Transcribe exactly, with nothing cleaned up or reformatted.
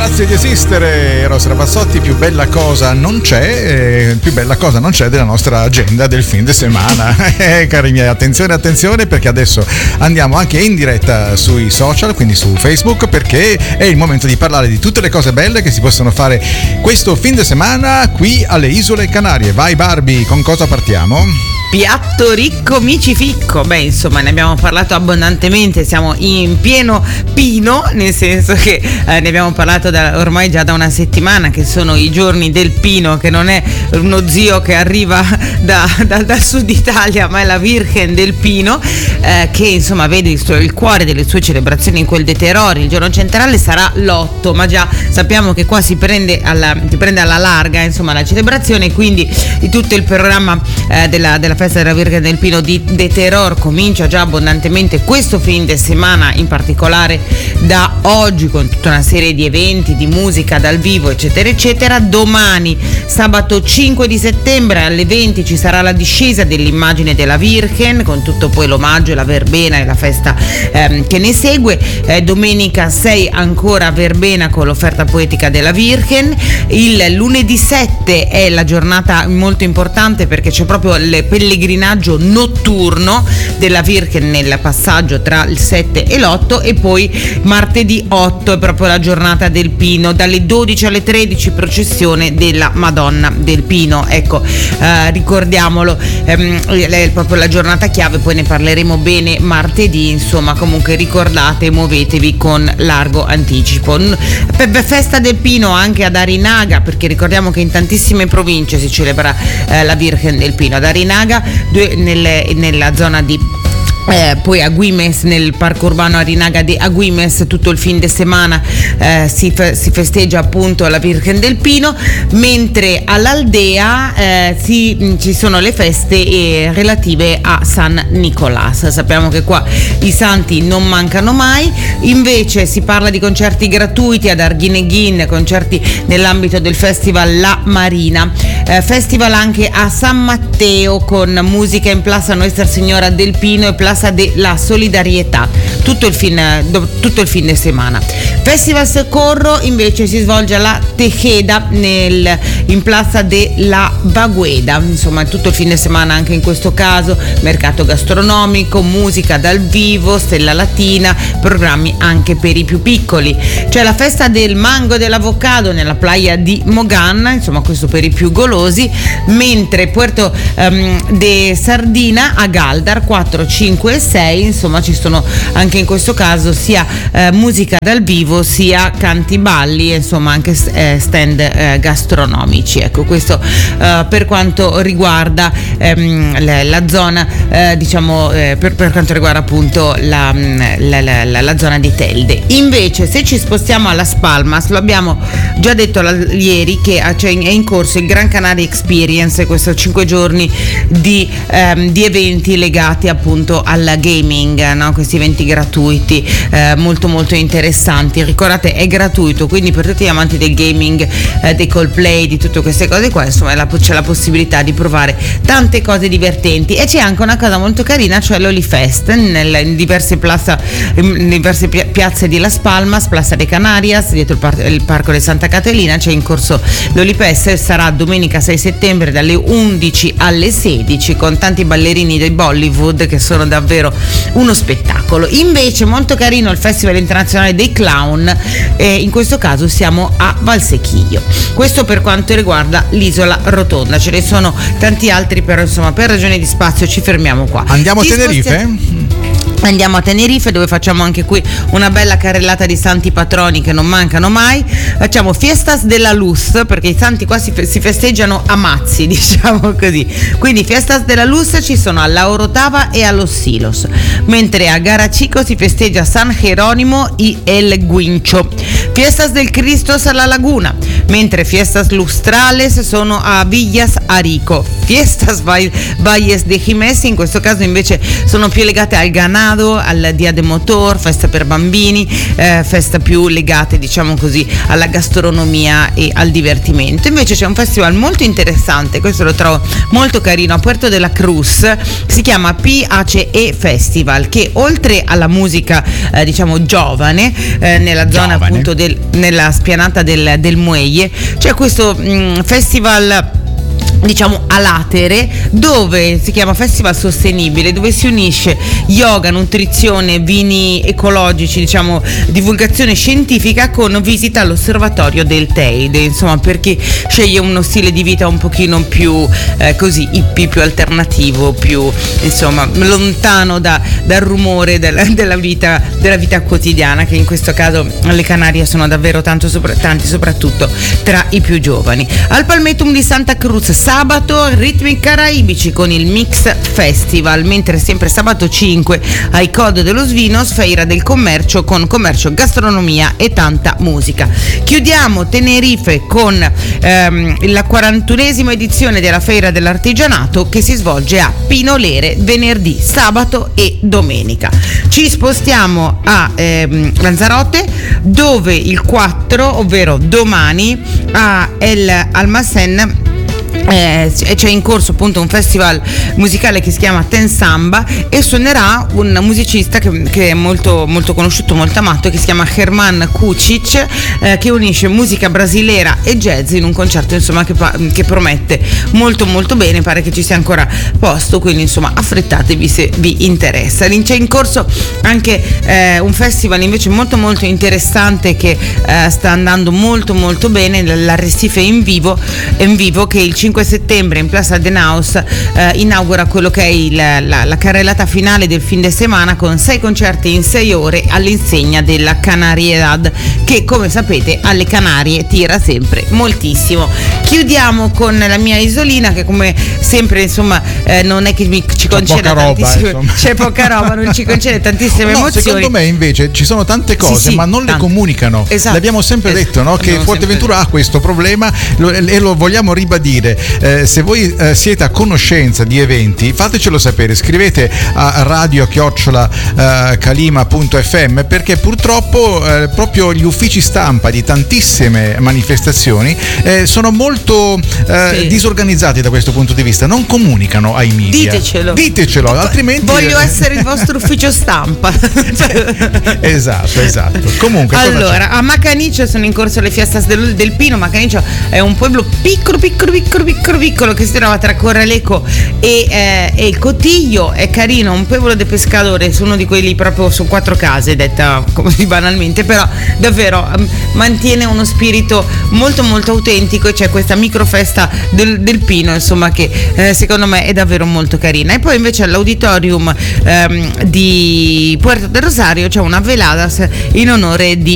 Grazie di esistere, Eros Ramazzotti. Più bella cosa non c'è, eh, più bella cosa non c'è della nostra agenda del fin de settimana. Eh, cari miei, attenzione, attenzione, perché adesso andiamo anche in diretta sui social, quindi su Facebook, perché è il momento di parlare di tutte le cose belle che si possono fare questo fin de settimana qui alle Isole Canarie. Vai Barbie, con cosa partiamo? Piatto ricco micificco, beh insomma ne abbiamo parlato abbondantemente, siamo in pieno pino, nel senso che eh, ne abbiamo parlato da, ormai già da una settimana, che sono i giorni del pino, che non è uno zio che arriva da, da, dal sud Italia, ma è la Virgen del Pino, eh, che insomma vede il, suo, il cuore delle sue celebrazioni in quel de Terror. Il giorno centrale sarà l'otto, ma già sappiamo che qua si prende alla, si prende alla larga insomma la celebrazione, quindi di tutto il programma eh, della, della festa della Virgen del Pino di de Terror comincia già abbondantemente questo fin de settimana, in particolare da oggi, con tutta una serie di eventi, di musica dal vivo eccetera eccetera. Domani sabato cinque di settembre alle venti ci sarà la discesa dell'immagine della Virgen, con tutto poi l'omaggio e la verbena e la festa ehm, che ne segue. eh, domenica sei ancora verbena con l'offerta poetica della Virgen. Il lunedì sette è la giornata molto importante, perché c'è proprio le pellegrinaggio notturno della Virgen nel passaggio tra il sette e l'otto, e poi martedì otto è proprio la giornata del Pino, dalle dodici alle tredici processione della Madonna del Pino. Ecco, eh, ricordiamolo, ehm, è proprio la giornata chiave, poi ne parleremo bene martedì. Insomma, comunque ricordate, muovetevi con largo anticipo. Festa del Pino anche ad Arinaga, perché ricordiamo che in tantissime province si celebra eh, la Virgen del Pino. Ad Arinaga, due, nelle, nella zona di Eh, poi a Güimes, nel parco urbano Arinaga di Agüimes, tutto il fin de settimana eh, si, fe- si festeggia appunto la Virgen del Pino, mentre all'Aldea eh, si, ci sono le feste eh, relative a San Nicolás. Sappiamo che qua i santi non mancano mai. Invece si parla di concerti gratuiti ad Arguineghin, concerti nell'ambito del festival La Marina, eh, festival anche a San Matteo con musica in Plaza Nuestra Signora del Pino e Plaza de la Solidarietà, tutto il fin, tutto il fin de settimana. Festival Socorro invece si svolge alla Tejeda nel, in Plaza de la Bagueda, insomma tutto il fin de settimana anche in questo caso, mercato gastronomico, musica dal vivo, stella latina, programmi anche per i più piccoli. C'è la festa del mango e dell'avocado nella playa di Mogan, insomma questo per i più golosi, mentre Puerto um, de Sardina a Galdar quattro, cinque e sei, insomma ci sono anche in questo caso sia eh, musica dal vivo sia canti balli, insomma anche eh, stand eh, gastronomici. Ecco, questo eh, per quanto riguarda ehm, la, la zona eh, diciamo eh, per, per quanto riguarda appunto la, la, la, la, la zona di Telde. Invece se ci spostiamo a Las Palmas, lo abbiamo già detto la, ieri che cioè, è in corso il Gran Canaria Experience, questo cinque giorni di, ehm, di eventi legati appunto al gaming, no? Questi eventi gratuiti eh, molto molto interessanti. Ricordate, è gratuito, quindi per tutti gli amanti del gaming, eh, dei Coldplay, di tutte queste cose qua, insomma la, c'è la possibilità di provare tante cose divertenti. E c'è anche una cosa molto carina, cioè l'Olifest nel, in diverse piazze in diverse pi- piazze di Las Palmas, Plaza de Canarias, dietro il, par- il parco di Santa Catalina c'è in corso l'Olifest. Sarà domenica sei settembre dalle undici alle sedici, con tanti ballerini del Bollywood che sono davvero uno spettacolo. Invece molto carino il Festival Internazionale dei Clown, e in questo caso siamo a Valsecchio. Questo per quanto riguarda l'isola Rotonda, ce ne sono tanti altri, però insomma per ragioni di spazio ci fermiamo qua. Andiamo Ci a Tenerife? Spostiamo... Andiamo a Tenerife, dove facciamo anche qui una bella carrellata di santi patroni che non mancano mai. Facciamo Fiestas de la Luz, perché i santi qua si, fe- si festeggiano a mazzi, diciamo così. Quindi Fiestas de la Luz ci sono a La Orotava e a Los Silos, mentre a Garachico si festeggia San Jerónimo y El Guincho. Fiestas del Cristos alla Laguna, mentre Fiestas Lustrales sono a Villas Arico. Fiestas Valles de Jiménez in questo caso invece sono più legate al ganado, al Dia de Motor, festa per bambini, eh, festa più legate diciamo così alla gastronomia e al divertimento. Invece c'è un festival molto interessante, questo lo trovo molto carino, a Puerto de la Cruz, si chiama P H E Festival, che oltre alla musica eh, diciamo giovane, eh, nella zona giovane. appunto de del, nella spianata del, del Muelle c'è questo mh, festival, diciamo a latere, dove si chiama Festival Sostenibile, dove si unisce yoga, nutrizione, vini ecologici, diciamo divulgazione scientifica con visita all'osservatorio del Teide, insomma per chi sceglie uno stile di vita un pochino più eh, così hippie, più alternativo, più insomma lontano da, dal rumore della, della vita della vita quotidiana, che in questo caso alle Canarie sono davvero tanto sopra, tanti, soprattutto tra i più giovani. Al Palmetum di Santa Cruz sabato ritmi caraibici con il Mix Festival, mentre sempre sabato cinque ai Code dello Svinos, feira del commercio con commercio, gastronomia e tanta musica. Chiudiamo Tenerife con ehm, la quarantunesima edizione della Feira dell'Artigianato, che si svolge a Pinolere venerdì, sabato e domenica. Ci spostiamo a ehm, Lanzarote, dove il quattro, ovvero domani, a El Almacén Eh, c'è in corso appunto un festival musicale che si chiama Ten Samba, e suonerà un musicista che, che è molto, molto conosciuto, molto amato, che si chiama Germán Kucic, eh, che unisce musica brasilera e jazz in un concerto insomma che, che promette molto molto bene. Pare che ci sia ancora posto, quindi insomma affrettatevi se vi interessa. C'è in corso anche eh, un festival invece molto molto interessante che eh, sta andando molto molto bene, l'Arrecife in vivo, in vivo che il cinque settembre in Plaza de Naus eh, inaugura quello che è il, la, la carrellata finale del fin de semana, con sei concerti in sei ore all'insegna della Canariedad, che come sapete alle Canarie tira sempre moltissimo. Chiudiamo con la mia isolina, che come sempre insomma eh, non è che mi, ci concede tantissime roba, c'è poca roba, non ci concede tantissime no, emozioni. Secondo me invece ci sono tante cose sì, sì, ma non tante. Le comunicano. Esatto. L'abbiamo sempre esatto. detto, no? Che Fuerteventura ha questo problema lo, e lo vogliamo ribadire. Eh, se voi eh, siete a conoscenza di eventi, fatecelo sapere, scrivete a radio chiocciola eh, calima punto effe emme, perché purtroppo eh, proprio gli uffici stampa di tantissime manifestazioni eh, sono molto eh, sì. disorganizzati da questo punto di vista, non comunicano ai media. Ditecelo. Ditecelo, altrimenti voglio essere il vostro ufficio stampa. Esatto, esatto. Comunque allora, a Macanicio sono in corso le fiestas del, del Pino. Macanicio è un pueblo piccolo piccolo piccolo piccolo piccolo che si trova tra Corraleco e, eh, e il Cotiglio. È carino, un pueblo de pescadores, uno di quelli proprio su quattro case, detta così banalmente, però davvero um, mantiene uno spirito molto molto autentico, e c'è questa microfesta del, del Pino insomma che eh, secondo me è davvero molto carina. E poi invece all'auditorium ehm, di Puerto del Rosario c'è una veladas in onore di